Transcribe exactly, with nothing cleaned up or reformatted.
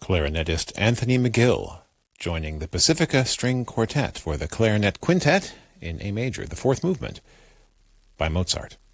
clarinetist Anthony McGill, joining the Pacifica String Quartet for the Clarinet Quintet in A major, the fourth movement by Mozart.